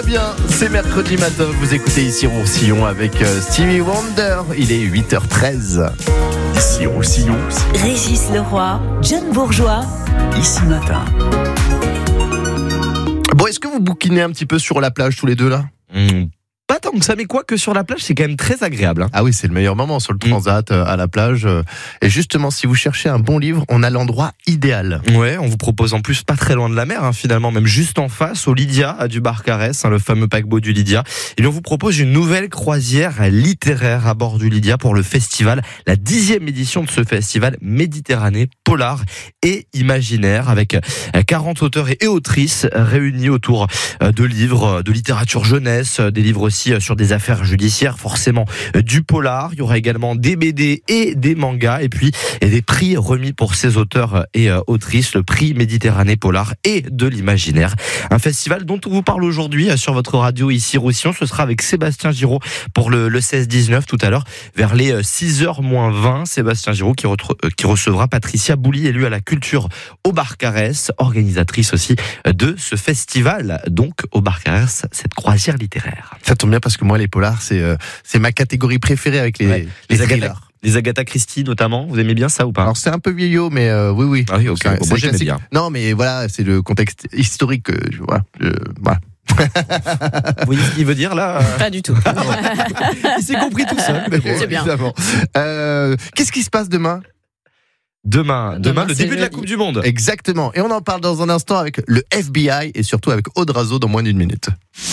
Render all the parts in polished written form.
bien, c'est mercredi matin, vous écoutez ici Roussillon avec Stevie Wonder, il est 8h13. Ici Roussillon. Régis Leroy, John Bourgeois, Ici Matin. Bon, est-ce que vous bouquinez un petit peu sur la plage tous les deux là ? Pas tant que ça, mais quoi que sur la plage, c'est quand même très agréable. Ah oui, c'est le meilleur moment sur le transat, à la plage. Et justement, si vous cherchez un bon livre, on a l'endroit idéal. Ouais, on vous propose en plus pas très loin de la mer, finalement, même juste en face, au Lydia, du Barcarès, le fameux paquebot du Lydia. Et on vous propose une nouvelle croisière littéraire à bord du Lydia pour le festival, la 10e édition de ce festival Méditerranée, polar et imaginaire, avec 40 auteurs et autrices réunis autour de livres de littérature jeunesse, des livres aussi sur des affaires judiciaires, forcément du polar. Il y aura également des BD et des mangas, et puis des prix remis pour ces auteurs et autrices, le prix Méditerranée Polar et de l'imaginaire. Un festival dont on vous parle aujourd'hui sur votre radio ici Roussillon. Ce sera avec Sébastien Giraud pour le 16-19 tout à l'heure, vers les 6h-20. Sébastien Giraud qui recevra Patricia Bouli, élue à la culture au Barcarès, organisatrice aussi de ce festival, donc au Barcarès, cette croisière littéraire. Ça tombe bien parce que moi, les polars, c'est ma catégorie préférée avec les thrillers. Les Agatha Christie notamment, vous aimez bien ça ou pas ? Alors c'est un peu vieillot, mais oui. Ah oui, ok. C'est Moi j'aimais classique. bien. Non, mais voilà, c'est le contexte historique. Voilà. Vous voyez ce qu'il veut dire là ? Pas du tout. Il s'est compris tout seul. Mais bon, C'est bien. Évidemment. Qu'est-ce qui se passe demain ? Demain, le c'est début de la jeudi. Coupe du Monde. Exactement. Et on en parle dans un instant avec le FBI et surtout avec Aude Razo dans moins d'une minute.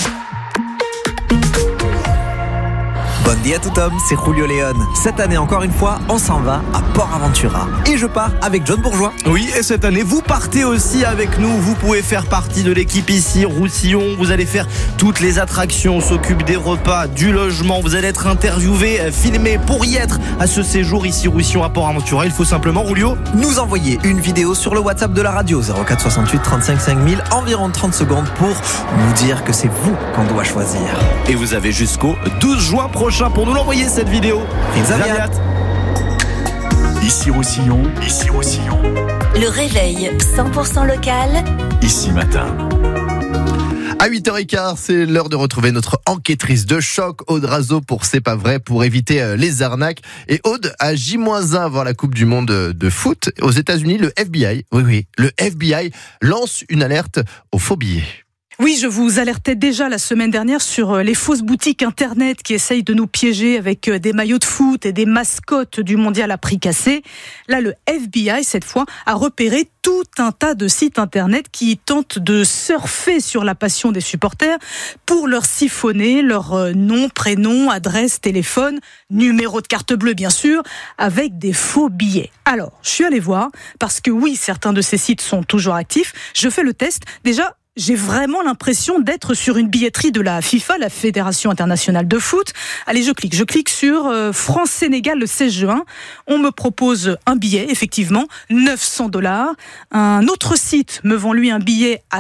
Bon dia tout homme, c'est Julio León. Cette année, encore une fois, on s'en va à Port Aventura. Et je pars avec John Bourgeois. Oui, et cette année, vous partez aussi avec nous. Vous pouvez faire partie de l'équipe ici, Roussillon. Vous allez faire toutes les attractions, on s'occupe des repas, du logement. Vous allez être interviewé, filmé pour y être à ce séjour ici, Roussillon à Port Aventura. Il faut simplement, Julio, Nous envoyer une vidéo sur le WhatsApp de la radio 04 68 35 5000, environ 30 secondes pour nous dire que c'est vous qu'on doit choisir. et vous avez jusqu'au 12 juin prochain pour nous l'envoyer cette vidéo. Zaviat. Ici Roussillon, Le réveil 100% local, Ici Matin. À 8h15, c'est l'heure de retrouver notre enquêtrice de choc, Aude Razo, pour C'est pas vrai, pour éviter les arnaques. Et Aude, à J-1 avant la Coupe du Monde de foot, aux États-Unis, le FBI, le FBI lance une alerte aux faux billets. Oui, je vous alertais déjà la semaine dernière sur les fausses boutiques internet qui essayent de nous piéger avec des maillots de foot et des mascottes du mondial à prix cassé. Là, le FBI, cette fois, a repéré tout un tas de sites internet qui tentent de surfer sur la passion des supporters pour leur siphonner leur nom, prénom, adresse, téléphone, numéro de carte bleue, bien sûr, avec des faux billets. Alors, je suis allée voir, parce que oui, certains de ces sites sont toujours actifs. Je fais le test. Déjà, j'ai vraiment l'impression d'être sur une billetterie de la FIFA, la Fédération internationale de foot. Allez, je clique sur France-Sénégal le 16 juin. On me propose un billet, effectivement, $900. Un autre site me vend lui un billet à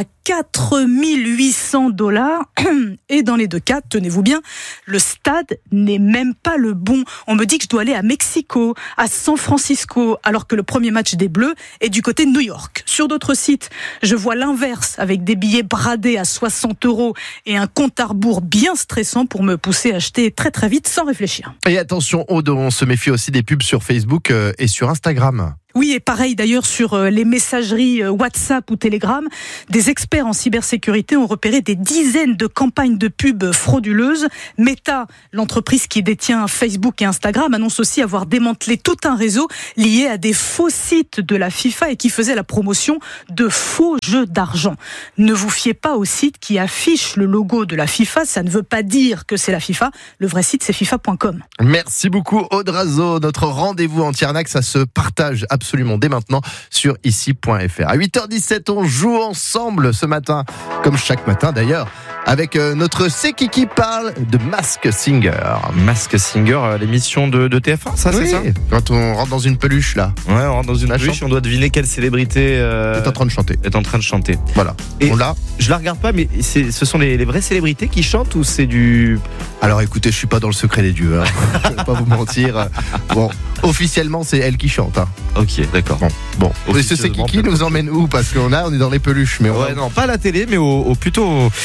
$4 800. Et dans les deux cas, tenez-vous bien, le stade n'est même pas le bon. On me dit que je dois aller à Mexico, à San Francisco, alors que le premier match des Bleus est du côté de New York. Sur d'autres sites, je vois l'inverse, avec des billets bradés à 60 € et un compte à rebours bien stressant pour me pousser à acheter très très vite sans réfléchir. Et attention, Aude, on se méfie aussi des pubs sur Facebook et sur Instagram. Oui, et pareil d'ailleurs sur les messageries WhatsApp ou Telegram, des experts en cybersécurité ont repéré des dizaines de campagnes de pub frauduleuses. Meta, l'entreprise qui détient Facebook et Instagram, annonce aussi avoir démantelé tout un réseau lié à des faux sites de la FIFA et qui faisait la promotion de faux jeux d'argent. Ne vous fiez pas aux sites qui affichent le logo de la FIFA, ça ne veut pas dire que c'est la FIFA. Le vrai site, c'est FIFA.com. Merci beaucoup, Aude Razo. Notre rendez-vous anti-arnaque, ça se partage absolument dès maintenant sur ici.fr. À 8h17, on joue ensemble ce matin, comme chaque matin d'ailleurs, avec notre C'est qui parle de Masked Singer. Masked Singer, l'émission de TF1, ça, Oui, c'est ça ? quand on rentre dans une peluche là, Ouais, on rentre dans une peluche et on doit deviner quelle célébrité est en train de chanter. est en train de chanter. Voilà. Et On l'a. je la regarde pas, mais ce sont les vraies célébrités qui chantent ou c'est du... Alors écoutez, je suis pas dans le secret des dieux, hein. Je vais pas vous mentir. Bon, officiellement c'est elle qui chante. Hein. Ok, d'accord. Bon. Et ce C'est Officieusement, qui nous emmène où ? Parce qu'on est dans les peluches, mais Ouais, non, pas à la télé, mais plutôt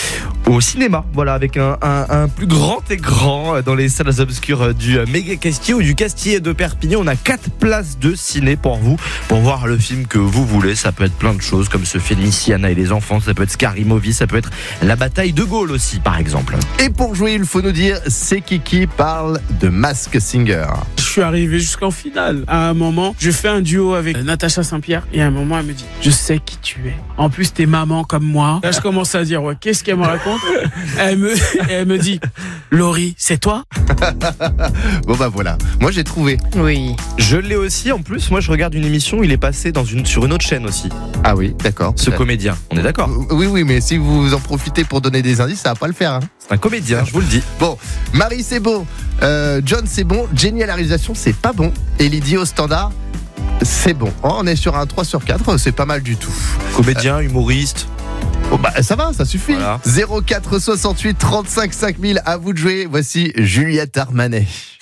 au cinéma, voilà, avec un plus grand écran dans les salles obscures du Méga Castier ou du Castier de Perpignan. On a 4 places de ciné pour vous, pour voir le film que vous voulez. Ça peut être plein de choses comme ce film ici, Anna et les enfants, ça peut être Scary Movie, ça peut être la bataille de Gaulle aussi, par exemple. Et pour jouer, il faut nous dire c'est qui parle de Masked Singer. Je suis arrivé jusqu'en finale. À un moment, je fais un duo avec Natacha Saint-Pierre et à un moment, elle me dit « Je sais qui tu es. En plus, t'es maman comme moi. » Là, je commence à dire « Ouais, qu'est-ce qu'elle me raconte ?» Elle me dit « Laurie, c'est toi ?» Bon bah voilà, moi j'ai trouvé. Oui. Je l'ai aussi, en plus, moi je regarde une émission, il est passé sur une autre chaîne aussi, Ah oui, d'accord. ce comédien, on est d'accord? Oui, mais si vous en profitez pour donner des indices, ça va pas le faire. Hein. C'est un comédien, je vous le dis. Bon, Marie c'est bon, John c'est bon, Jenny à la réalisation c'est pas bon, et Lydie au standard c'est bon. Oh, on est sur un 3 sur 4, c'est pas mal du tout. Comédien, humoriste. Oh bah ça va, ça suffit. Voilà. 04 68 35 5000, à vous de jouer. Voici Juliette Armanet.